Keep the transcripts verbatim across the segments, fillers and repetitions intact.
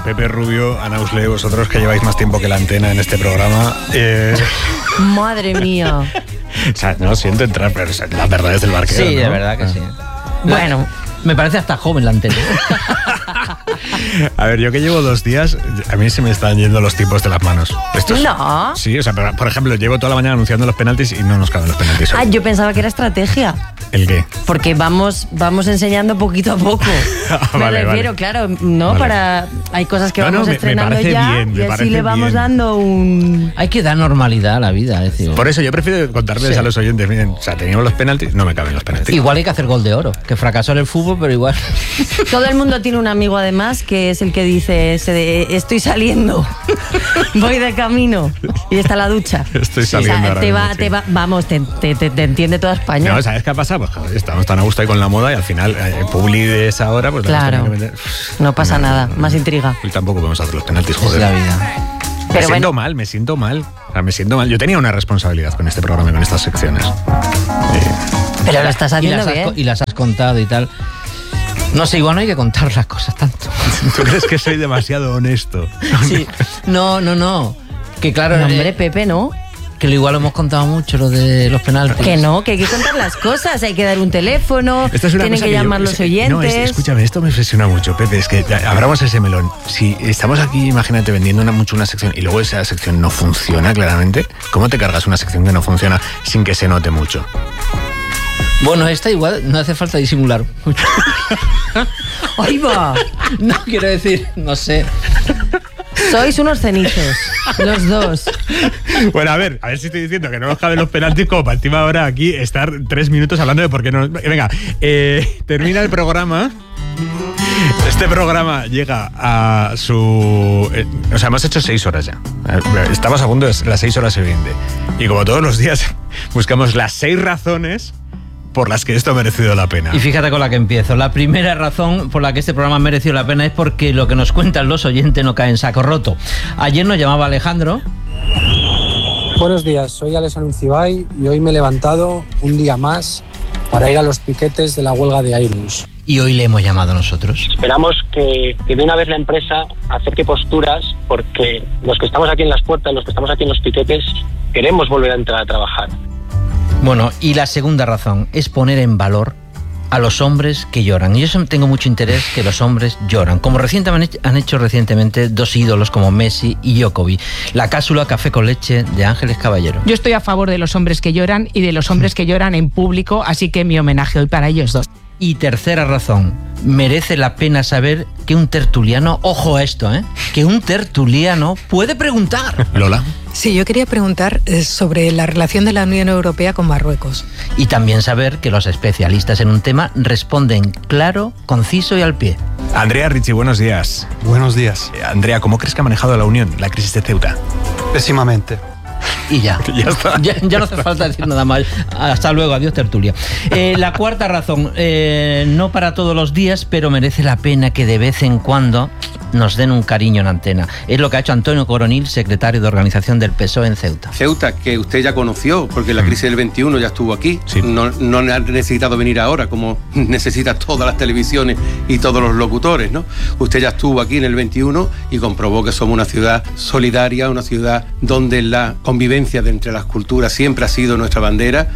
Pepe Rubio, Ana Usle, vosotros que lleváis más tiempo que la antena en este programa. Eh... Madre mía. O sea, no siento entrar, pero la verdad es del barquero. Sí, ¿no? de verdad que sí. Bueno. Me parece hasta joven la antena. A ver, yo que llevo dos días, a mí se me están yendo los tipos de las manos. Estos, no. Sí, o sea, por ejemplo, llevo toda la mañana anunciando los penaltis y no nos caben los penaltis. Ah, yo pensaba que era estrategia. ¿El qué? Porque vamos, vamos enseñando poquito a poco. Ah, me vale, refiero, vale. claro, no Vale. para. Hay cosas que No, vamos no, me- estrenando me parece ya bien, me y así parece le vamos bien. dando un. Hay que dar normalidad a la vida, es decir. Por eso yo prefiero contarles Sí. a los oyentes, miren, o sea, teníamos los penaltis, no me caben los penaltis. Igual hay que hacer gol de oro, que fracasó en el fútbol, pero igual. Todo el mundo tiene un amigo además que es el que dice ese de, estoy saliendo, voy de camino y está la ducha. Estoy O sea, saliendo ahora te mismo, va, sí. te va, vamos, te, te, te, te entiende toda España. No, ¿sabes qué ha pasado? Pues joder, estamos tan a gusto ahí con la moda y al final, eh, Publi de esa hora, pues la hemos Claro. tenido que meter. No pasa nada, más intriga. Y tampoco podemos hacer los penaltis, Es joder. la vida. Me Pero siento bueno. mal, me siento mal. O sea, me siento mal. Yo tenía una responsabilidad con este programa y con estas secciones. Pero lo estás Y haciendo las, has, bien. co- y las has contado y tal. No sé, igual no hay que contar las cosas tanto. ¿Tú crees que soy demasiado honesto? Sí. No, no, no. Que claro, No, hombre, eh, Pepe, ¿no? que lo igual lo hemos contado mucho, lo de los penaltis. Que no, que hay que contar las cosas, hay que dar un teléfono, Esta es una tienen cosa que yo- llamar los es- oyentes. No, es- escúchame, esto me obsesiona mucho, Pepe. Es que ya, abramos ese melón. Si estamos aquí, imagínate, vendiendo una, mucho una sección y luego esa sección no funciona claramente, ¿cómo te cargas una sección que no funciona sin que se note mucho? Bueno, esta igual no hace falta disimular mucho. ¡Ahí va! No, quiero decir, no sé. Sois unos cenizos, los dos. Bueno, a ver, a ver si estoy diciendo que no nos caben los penaltis como para encima ahora aquí estar tres minutos hablando de por qué no... Venga, eh, termina el programa. Este programa llega a su... eh, o sea, hemos hecho seis horas ya. Estamos a punto de las seis horas y veinte. Y como todos los días, buscamos las seis razones por las que esto ha merecido la pena. Y fíjate con la que empiezo. La primera razón por la que este programa ha merecido la pena es porque lo que nos cuentan los oyentes no cae en saco roto. Ayer nos llamaba Alejandro. Buenos días, soy Alessandro Uncibay y hoy me he levantado un día más para ir a los piquetes de la huelga de Airbus. Y hoy le hemos llamado nosotros. Esperamos que, que de una vez la empresa acerque posturas, porque los que estamos aquí en las puertas, los que estamos aquí en los piquetes, queremos volver a entrar a trabajar. Bueno, y la segunda razón es poner en valor a los hombres que lloran. Y yo tengo mucho interés que los hombres lloran. Como recientemente han hecho recientemente dos ídolos como Messi y Djokovic. La cápsula Café con leche de Ángeles Caballero. Yo estoy a favor de los hombres que lloran y de los hombres que lloran en público, así que mi homenaje hoy para ellos dos. Y tercera razón, merece la pena saber que un tertuliano, ojo a esto, ¿eh? que un tertuliano puede preguntar. Lola. Sí, yo quería preguntar eh, sobre la relación de la Unión Europea con Marruecos. Y también saber que los especialistas en un tema responden claro, conciso y al pie. Andrea Ricci, buenos días. Buenos días. Eh, Andrea, ¿cómo crees que ha manejado la Unión la crisis de Ceuta? Pésimamente. Y ya. Ya está. Ya, ya no hace falta decir nada más. Hasta luego, adiós tertulia. Eh, la cuarta razón, eh, no para todos los días, pero merece la pena que de vez en cuando nos den un cariño en antena. Es lo que ha hecho Antonio Coronil, secretario de organización del P S O E en Ceuta. Ceuta, que usted ya conoció, porque la crisis del veintiuno ya estuvo aquí. Sí. No, no ha necesitado venir ahora, como necesita todas las televisiones y todos los locutores, ¿no? Usted ya estuvo aquí en el veintiuno y comprobó que somos una ciudad solidaria, una ciudad donde la convivencia de entre las culturas siempre ha sido nuestra bandera.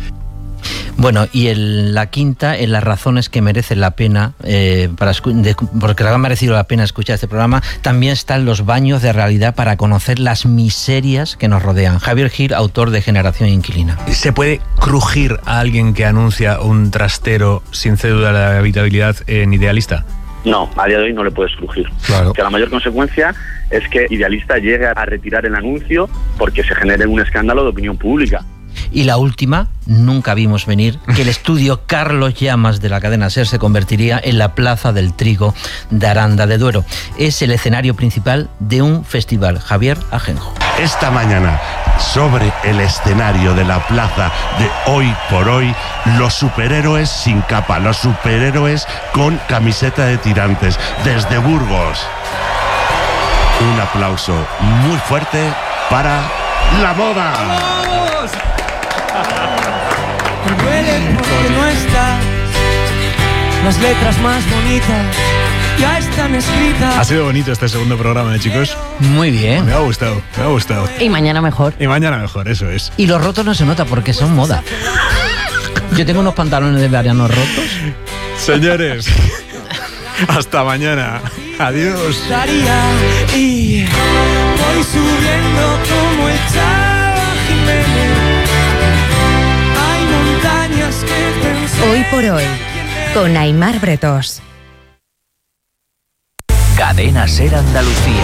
Bueno, y el, la quinta, en las razones que merecen la pena, eh, para escu- de, porque le ha merecido la pena escuchar este programa, también están los baños de realidad para conocer las miserias que nos rodean. Javier Gil, autor de Generación Inquilina. ¿Se puede crujir a alguien que anuncia un trastero sin cédula de habitabilidad en Idealista? No, a día de hoy no le puedes crujir. Claro. Que la mayor consecuencia es que Idealista llegue a retirar el anuncio porque se genere un escándalo de opinión pública. Y la última, nunca vimos venir que el estudio Carlos Llamas de la cadena SER se convertiría en la Plaza del Trigo de Aranda de Duero. Es el escenario principal de un festival. Javier Ajenjo. Esta mañana, sobre el escenario de la plaza de Hoy por Hoy, los superhéroes sin capa, los superhéroes con camiseta de tirantes, desde Burgos. Un aplauso muy fuerte para la moda. Duele porque no estás, las letras más bonitas ya están escritas. Ha sido bonito este segundo programa, ¿eh, chicos? Muy bien. Me ha gustado, me ha gustado. Y mañana mejor. Y mañana mejor, eso es. Y los rotos no se nota porque son moda. Yo tengo unos pantalones de verano rotos. Señores, hasta mañana. Adiós. Y voy subiendo como el Chava Jiménez. Hay montañas que pensar. Hoy por hoy, con Aimar Bretós. Cadena Ser Andalucía.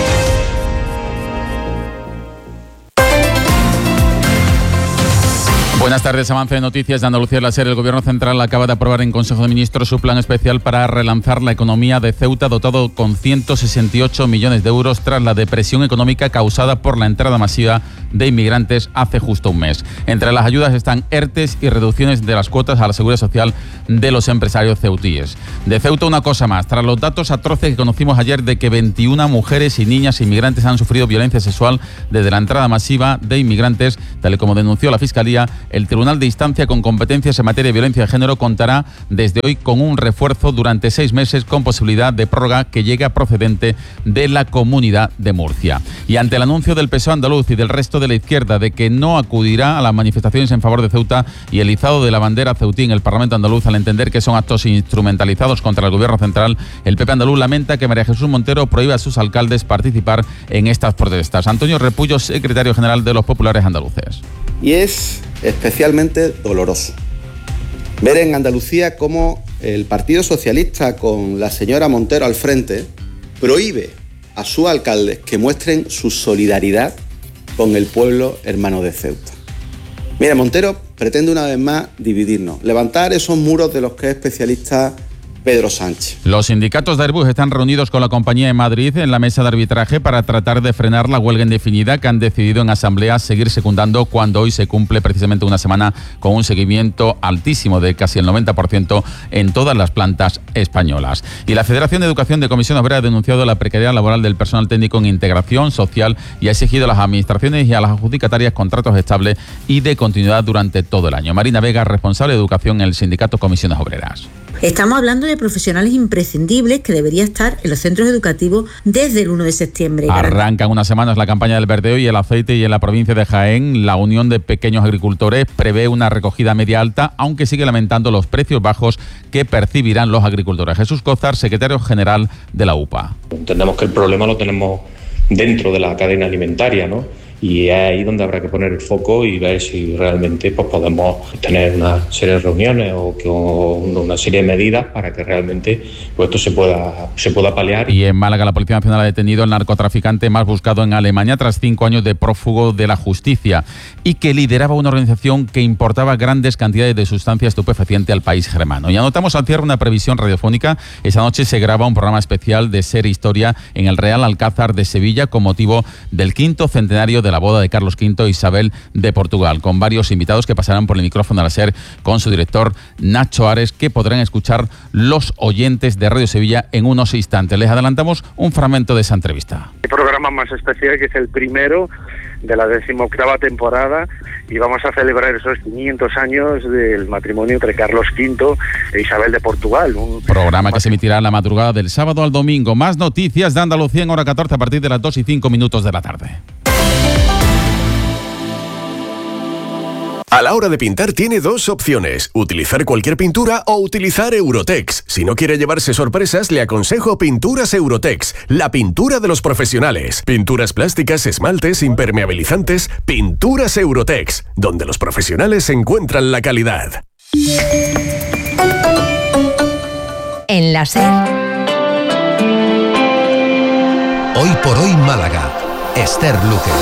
Buenas tardes, avance de noticias de Andalucía. La SER, el Gobierno Central acaba de aprobar en Consejo de Ministros su plan especial para relanzar la economía de Ceuta, dotado con ciento sesenta y ocho millones de euros tras la depresión económica causada por la entrada masiva de inmigrantes hace justo un mes. Entre las ayudas están ERTES y reducciones de las cuotas a la seguridad social de los empresarios ceutíes. De Ceuta, una cosa más. Tras los datos atroces que conocimos ayer de que veintiuna mujeres y niñas inmigrantes han sufrido violencia sexual desde la entrada masiva de inmigrantes, tal y como denunció la Fiscalía, el Tribunal de Instancia con competencias en materia de violencia de género contará desde hoy con un refuerzo durante seis meses con posibilidad de prórroga que llega procedente de la Comunidad de Murcia. Y ante el anuncio del P S O E andaluz y del resto de la izquierda de que no acudirá a las manifestaciones en favor de Ceuta y el izado de la bandera ceutí en el Parlamento andaluz al entender que son actos instrumentalizados contra el Gobierno central, el P P andaluz lamenta que María Jesús Montero prohíba a sus alcaldes participar en estas protestas. Antonio Repullo, secretario general de los populares andaluces. Y es especialmente doloroso ver en Andalucía cómo el Partido Socialista, con la señora Montero al frente, prohíbe a sus alcaldes que muestren su solidaridad con el pueblo hermano de Ceuta. Mira, Montero pretende una vez más dividirnos, levantar esos muros de los que es especialista Pedro Sánchez. Los sindicatos de Airbus están reunidos con la compañía en Madrid en la mesa de arbitraje para tratar de frenar la huelga indefinida que han decidido en asamblea seguir secundando cuando hoy se cumple precisamente una semana con un seguimiento altísimo de casi el noventa por ciento en todas las plantas españolas. Y la Federación de Educación de Comisión Obrera ha denunciado la precariedad laboral del personal técnico en integración social y ha exigido a las administraciones y a las adjudicatarias contratos estables y de continuidad durante todo el año. Marina Vega, responsable de educación en el sindicato Comisiones Obreras. Estamos hablando de profesionales imprescindibles que deberían estar en los centros educativos desde el uno de septiembre. Arrancan unas semanas la campaña del verdeo y el aceite y en la provincia de Jaén la Unión de Pequeños Agricultores prevé una recogida media alta, aunque sigue lamentando los precios bajos que percibirán los agricultores. Jesús Cózar, secretario general de la U P A. Entendemos que el problema lo tenemos dentro de la cadena alimentaria, ¿no? Y es ahí donde habrá que poner el foco y ver si realmente pues, podemos tener una serie de reuniones o, que, o una serie de medidas para que realmente pues, esto se pueda, se pueda paliar. Y en Málaga la Policía Nacional ha detenido al narcotraficante más buscado en Alemania tras cinco años de prófugo de la justicia y que lideraba una organización que importaba grandes cantidades de sustancia estupefaciente al país germano. Y anotamos al cierre una previsión radiofónica. Esa noche se graba un programa especial de Ser Historia en el Real Alcázar de Sevilla con motivo del quinto centenario de la boda de Carlos quinto e Isabel de Portugal, con varios invitados que pasarán por el micrófono a la SER con su director Nacho Ares, que podrán escuchar los oyentes de Radio Sevilla en unos instantes. Les adelantamos un fragmento de esa entrevista. El programa más especial, que es el primero de la decimoctava temporada, y vamos a celebrar esos quinientos años del matrimonio entre Carlos quinto e Isabel de Portugal. Un programa que se emitirá en la madrugada del sábado al domingo. Más noticias de Andalucía en hora catorce a partir de las dos y cinco minutos de la tarde. A la hora de pintar tiene dos opciones, utilizar cualquier pintura o utilizar Eurotex. Si no quiere llevarse sorpresas, le aconsejo Pinturas Eurotex, la pintura de los profesionales. Pinturas plásticas, esmaltes, impermeabilizantes, Pinturas Eurotex, donde los profesionales encuentran la calidad. En la SER. Hoy por hoy Málaga. Esther Luque.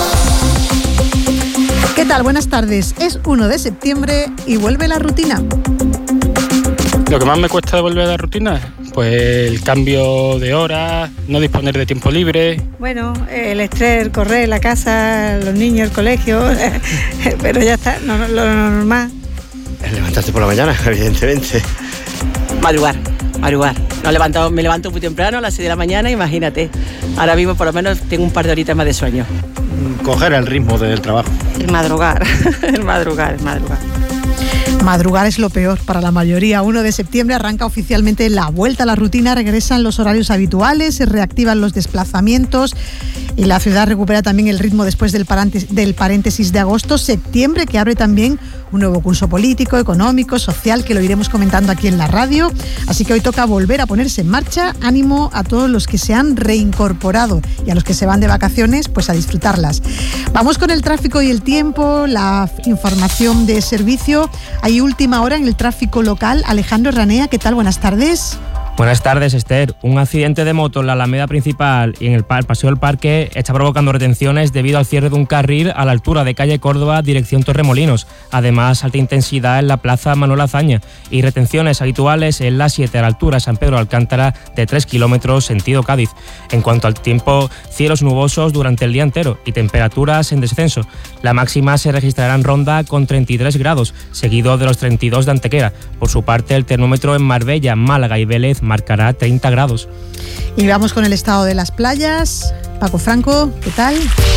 ¿Qué tal? Buenas tardes. Es uno de septiembre y vuelve la rutina. Lo que más me cuesta de volver a la rutina, pues el cambio de horas, no disponer de tiempo libre. Bueno, el estrés, correr, la casa, los niños, el colegio, pero ya está, no, no, lo normal. El levantarte por la mañana, evidentemente. Madrugar, madrugar. No levanto, me levanto muy temprano, a las seis de la mañana, imagínate. Ahora mismo por lo menos tengo un par de horitas más de sueño. Coger el ritmo del trabajo. El madrugar, el madrugar, el madrugar. Madrugar es lo peor para la mayoría. uno de septiembre arranca oficialmente la vuelta a la rutina, regresan los horarios habituales, se reactivan los desplazamientos y la ciudad recupera también el ritmo después del paréntesis de agosto. Septiembre que abre también un nuevo curso político, económico, social, que lo iremos comentando aquí en la radio. Así que hoy toca volver a ponerse en marcha. Ánimo a todos los que se han reincorporado y a los que se van de vacaciones, pues a disfrutarlas. Vamos con el tráfico y el tiempo, la información de servicio. Hay última hora en el tráfico local. Alejandro Ranea, ¿qué tal? Buenas tardes. Buenas tardes, Esther. Un accidente de moto en la Alameda principal y en el Paseo del Parque está provocando retenciones debido al cierre de un carril a la altura de calle Córdoba, dirección Torremolinos. Además, alta intensidad en la plaza Manuel Azaña y retenciones habituales en la siete a la altura de San Pedro de Alcántara de tres kilómetros sentido Cádiz. En cuanto al tiempo, cielos nubosos durante el día entero y temperaturas en descenso. La máxima se registrará en Ronda con treinta y tres grados, seguido de los treinta y dos de Antequera. Por su parte, el termómetro en Marbella, Málaga y Vélez marcará treinta grados. Y vamos con el estado de las playas. Paco Franco, ¿qué tal?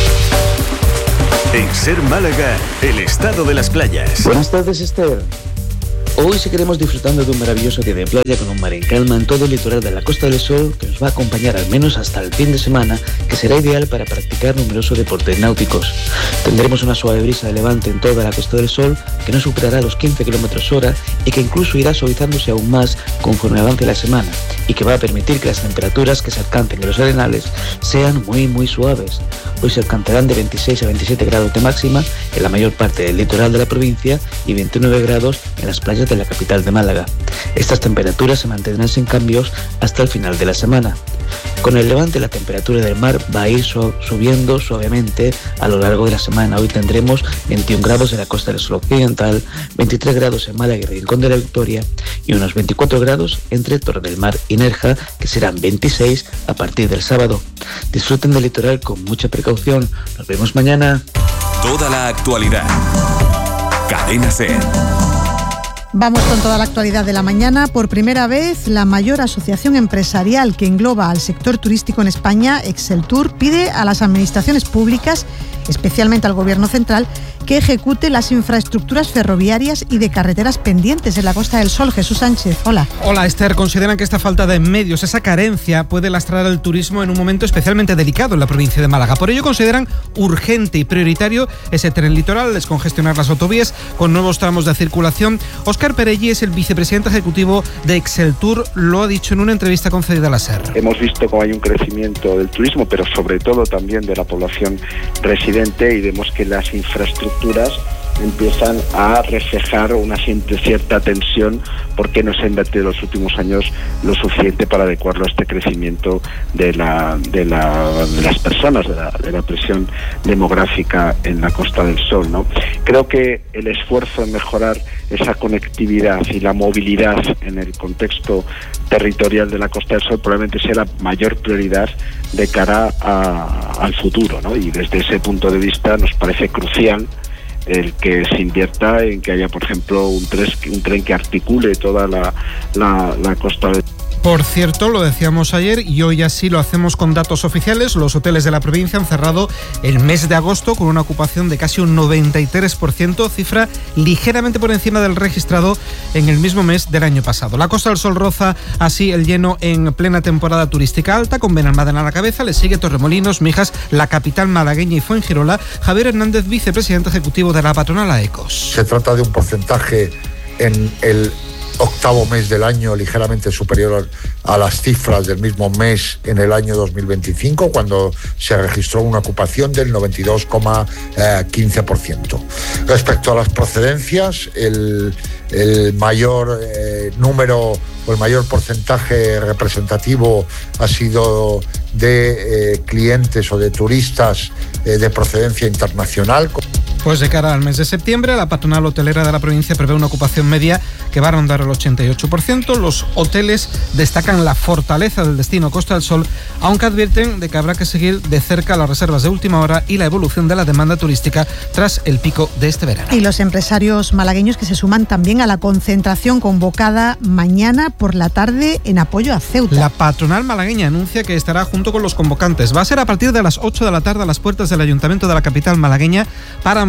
En Ser Málaga, el estado de las playas. Buenas tardes, Esther. Hoy seguiremos disfrutando de un maravilloso día de playa con un mar en calma en todo el litoral de la Costa del Sol, que nos va a acompañar al menos hasta el fin de semana, que será ideal para practicar numerosos deportes náuticos. Tendremos una suave brisa de levante en toda la Costa del Sol, que no superará los quince kilómetros hora y que incluso irá suavizándose aún más conforme avance la semana, y que va a permitir que las temperaturas que se alcancen en los arenales sean muy muy suaves. Hoy se alcanzarán de veintiséis a veintisiete grados de máxima en la mayor parte del litoral de la provincia y veintinueve grados en las playas de la capital de Málaga. Estas temperaturas se mantendrán sin cambios hasta el final de la semana. Con el levante, la temperatura del mar va a ir su- subiendo suavemente a lo largo de la semana. Hoy tendremos veintiún grados en la Costa del Sol Occidental, veintitrés grados en Málaga y Rincón de la Victoria y unos veinticuatro grados entre Torre del Mar y Nerja, que serán veintiséis a partir del sábado. Disfruten del litoral con mucha precaución. Nos vemos mañana. Toda la actualidad. Cadena Ser. Vamos con toda la actualidad de la mañana. Por primera vez, la mayor asociación empresarial que engloba al sector turístico en España, Exceltur, pide a las administraciones públicas, especialmente al Gobierno central, que ejecute las infraestructuras ferroviarias y de carreteras pendientes en la Costa del Sol. Jesús Sánchez, hola. Hola, Esther. Consideran que esta falta de medios, esa carencia, puede lastrar al turismo en un momento especialmente delicado en la provincia de Málaga. Por ello consideran urgente y prioritario ese tren litoral, descongestionar las autovías con nuevos tramos de circulación. Óscar Perelli es el vicepresidente ejecutivo de Exceltur, lo ha dicho en una entrevista concedida a la SER. Hemos visto cómo hay un crecimiento del turismo, pero sobre todo también de la población residente, y vemos que las infraestructuras empiezan a reflejar una cierta tensión porque no se ha invertido en los últimos años lo suficiente para adecuarlo a este crecimiento de, la, de, la, de las personas, de la, de la presión demográfica en la Costa del Sol, ¿no? Creo que el esfuerzo en mejorar esa conectividad y la movilidad en el contexto territorial de la Costa del Sol probablemente sea la mayor prioridad de cara a, al futuro, ¿no? Y desde ese punto de vista nos parece crucial el que se invierta en que haya, por ejemplo, un, tres, un tren que articule toda la, la, la costa de... Por cierto, lo decíamos ayer y hoy así lo hacemos con datos oficiales. Los hoteles de la provincia han cerrado el mes de agosto con una ocupación de casi un noventa y tres por ciento, cifra ligeramente por encima del registrado en el mismo mes del año pasado. La Costa del Sol roza así el lleno en plena temporada turística alta, con Benalmádena a la cabeza. Le sigue Torremolinos, Mijas, la capital malagueña y Fuengirola. Javier Hernández, vicepresidente ejecutivo de la patronal AECOS. Se trata de un porcentaje en el octavo mes del año ligeramente superior a las cifras del mismo mes en el año dos mil veinticinco, cuando se registró una ocupación del noventa y dos coma quince por ciento. Respecto a las procedencias, el, el mayor eh, número o el mayor porcentaje representativo ha sido de eh, clientes o de turistas eh, de procedencia internacional. Pues de cara al mes de septiembre, la patronal hotelera de la provincia prevé una ocupación media que va a rondar el ochenta y ocho por ciento. Los hoteles destacan la fortaleza del destino Costa del Sol, aunque advierten de que habrá que seguir de cerca las reservas de última hora y la evolución de la demanda turística tras el pico de este verano. Y los empresarios malagueños que se suman también a la concentración convocada mañana por la tarde en apoyo a Ceuta. La patronal malagueña anuncia que estará junto con los convocantes. Va a ser a partir de las ocho de la tarde a las puertas del Ayuntamiento de la capital malagueña para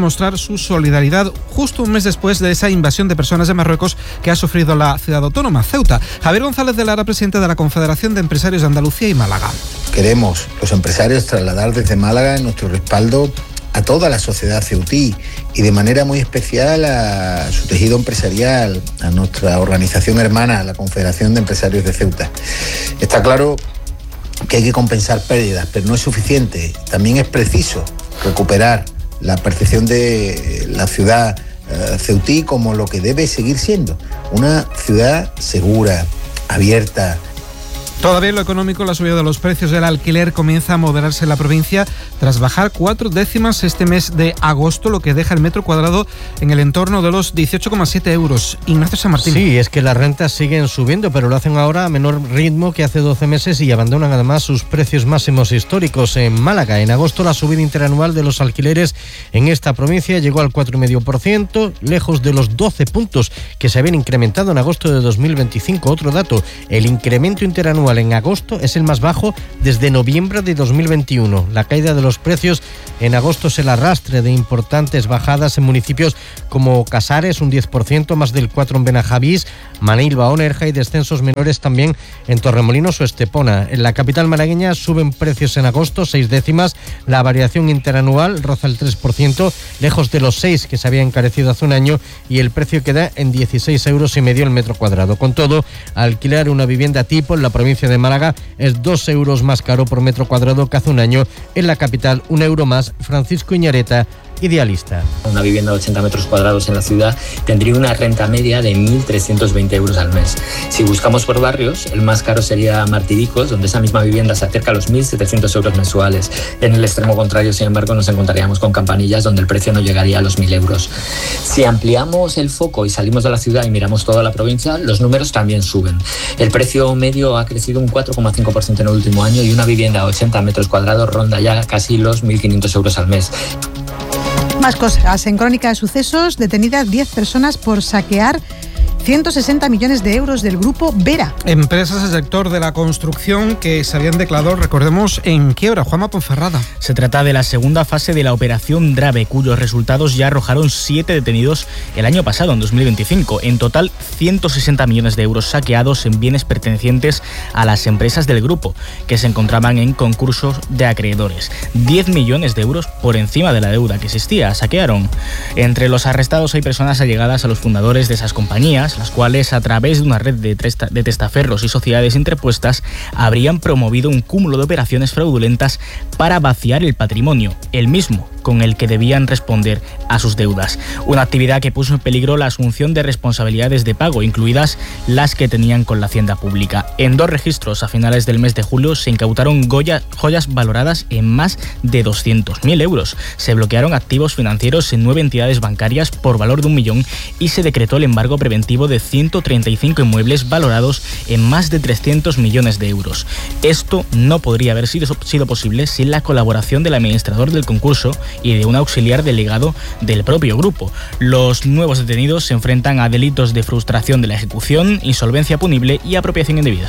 mostrar su solidaridad justo un mes después de esa invasión de personas de Marruecos que ha sufrido la ciudad autónoma, Ceuta. Javier González de Lara, presidente de la Confederación de Empresarios de Andalucía y Málaga. Queremos, los empresarios, trasladar desde Málaga nuestro respaldo a toda la sociedad ceutí y de manera muy especial a su tejido empresarial, a nuestra organización hermana, la Confederación de Empresarios de Ceuta. Está claro que hay que compensar pérdidas, pero no es suficiente. También es preciso recuperar la percepción de la ciudad eh, ceutí como lo que debe seguir siendo, una ciudad segura, abierta. Todavía en lo económico, la subida de los precios del alquiler comienza a moderarse en la provincia tras bajar cuatro décimas este mes de agosto, lo que deja el metro cuadrado en el entorno de los dieciocho coma siete euros. Ignacio San Martín. Sí, es que las rentas siguen subiendo, pero lo hacen ahora a menor ritmo que hace doce meses y abandonan además sus precios máximos históricos. En Málaga, en agosto, la subida interanual de los alquileres en esta provincia llegó al cuatro coma cinco por ciento, lejos de los doce puntos que se habían incrementado en agosto de dos mil veinticinco. Otro dato, el incremento interanual en agosto es el más bajo desde noviembre de dos mil veintiuno. La caída de los precios en agosto es el arrastre de importantes bajadas en municipios como Casares, un diez por ciento, más del cuatro por ciento en Benajavís, Manilva o Nerja, y descensos menores también en Torremolinos o Estepona. En la capital malagueña suben precios en agosto, seis décimas. La variación interanual roza el tres por ciento, lejos de los seis que se había encarecido hace un año, y el precio queda en dieciséis euros y medio el metro cuadrado. Con todo, alquilar una vivienda tipo en la provincia de Málaga es dos euros más caro por metro cuadrado que hace un año. En la capital, un euro más. Francisco Iñareta, Idealista. Una vivienda de ochenta metros cuadrados en la ciudad tendría una renta media de mil trescientos veinte euros al mes. Si buscamos por barrios, el más caro sería Martiricos, donde esa misma vivienda se acerca a los mil setecientos euros mensuales. En el extremo contrario, sin embargo, nos encontraríamos con Campanillas, donde el precio no llegaría a los mil euros. Si ampliamos el foco y salimos de la ciudad y miramos toda la provincia, los números también suben. El precio medio ha crecido un cuatro coma cinco por ciento en el último año y una vivienda de ochenta metros cuadrados ronda ya casi los mil quinientos euros al mes. Más cosas. En Crónica de Sucesos, detenidas diez personas por saquear ciento sesenta millones de euros del grupo Vera. Empresas del sector de la construcción que se habían declarado, recordemos, en quiebra. Juanma Ponferrada. Se trata de la segunda fase de la operación Drave, cuyos resultados ya arrojaron siete detenidos el año pasado, en dos mil veinticinco. En total, ciento sesenta millones de euros saqueados en bienes pertenecientes a las empresas del grupo, que se encontraban en concursos de acreedores. diez millones de euros por encima de la deuda que existía. Saquearon. Entre los arrestados hay personas allegadas a los fundadores de esas compañías, las cuales, a través de una red de, testa, de testaferros y sociedades interpuestas, habrían promovido un cúmulo de operaciones fraudulentas para vaciar el patrimonio, el mismo con el que debían responder a sus deudas. Una actividad que puso en peligro la asunción de responsabilidades de pago, incluidas las que tenían con la Hacienda Pública. En dos registros, a finales del mes de julio, se incautaron goya, joyas valoradas en más de doscientos mil euros. Se bloquearon activos financieros en nueve entidades bancarias por valor de un millón y se decretó el embargo preventivo de ciento treinta y cinco inmuebles valorados en más de trescientos millones de euros. Esto no podría haber sido, sido posible sin la colaboración del administrador del concurso y de un auxiliar delegado del propio grupo. Los nuevos detenidos se enfrentan a delitos de frustración de la ejecución, insolvencia punible y apropiación indebida.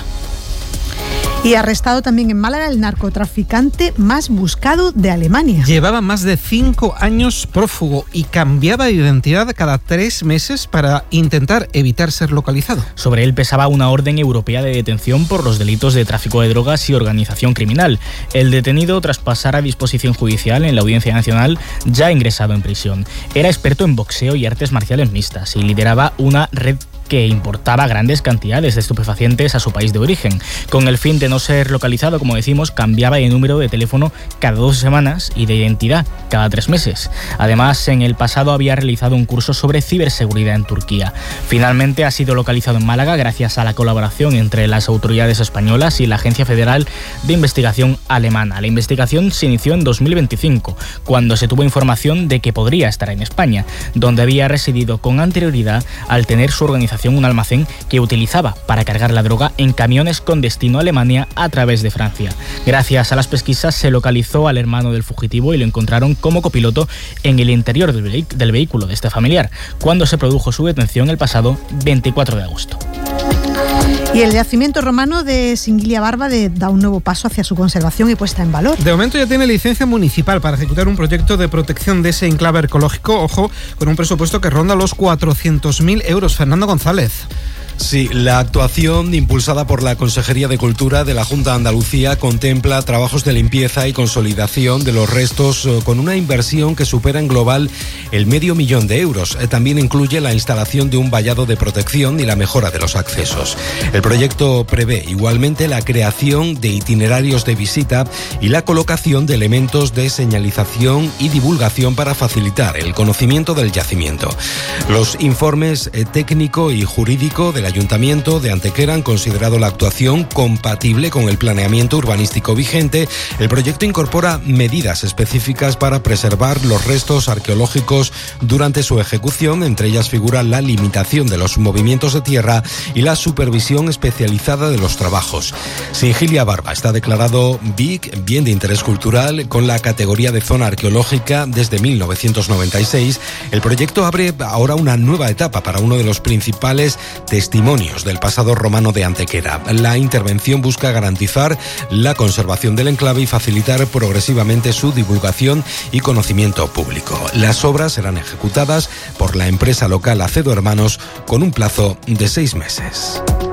Y arrestado también en Málaga el narcotraficante más buscado de Alemania. Llevaba más de cinco años prófugo y cambiaba de identidad cada tres meses para intentar evitar ser localizado. Sobre él pesaba una orden europea de detención por los delitos de tráfico de drogas y organización criminal. El detenido, tras pasar a disposición judicial en la Audiencia Nacional, ya ha ingresado en prisión. Era experto en boxeo y artes marciales mixtas y lideraba una red que importaba grandes cantidades de estupefacientes a su país de origen. Con el fin de no ser localizado, como decimos, cambiaba de número de teléfono cada dos semanas y de identidad cada tres meses. Además, en el pasado había realizado un curso sobre ciberseguridad en Turquía. Finalmente ha sido localizado en Málaga gracias a la colaboración entre las autoridades españolas y la Agencia Federal de Investigación alemana. La investigación se inició en dos mil veinticinco, cuando se tuvo información de que podría estar en España, donde había residido con anterioridad al tener su organización un almacén que utilizaba para cargar la droga en camiones con destino a Alemania a través de Francia. Gracias a las pesquisas se localizó al hermano del fugitivo y lo encontraron como copiloto en el interior del, vehic- del vehículo de este familiar, cuando se produjo su detención el pasado veinticuatro de agosto. Y el yacimiento romano de Singuilia Barba de, da un nuevo paso hacia su conservación y puesta en valor. De momento ya tiene licencia municipal para ejecutar un proyecto de protección de ese enclave arqueológico, ojo, con un presupuesto que ronda los cuatrocientos mil euros. Fernando González. Sí, la actuación impulsada por la Consejería de Cultura de la Junta de Andalucía contempla trabajos de limpieza y consolidación de los restos con una inversión que supera en global el medio millón de euros. También incluye la instalación de un vallado de protección y la mejora de los accesos. El proyecto prevé igualmente la creación de itinerarios de visita y la colocación de elementos de señalización y divulgación para facilitar el conocimiento del yacimiento. Los informes técnico y jurídico de El Ayuntamiento de Antequera han considerado la actuación compatible con el planeamiento urbanístico vigente. El proyecto incorpora medidas específicas para preservar los restos arqueológicos durante su ejecución. Entre ellas figura la limitación de los movimientos de tierra y la supervisión especializada de los trabajos. Singuilia Barba está declarado B I C, Bien de Interés Cultural, con la categoría de zona arqueológica desde mil novecientos noventa y seis. El proyecto abre ahora una nueva etapa para uno de los principales testimonios del pasado romano de Antequera. La intervención busca garantizar la conservación del enclave y facilitar progresivamente su divulgación y conocimiento público. Las obras serán ejecutadas por la empresa local Acedo Hermanos con un plazo de seis meses.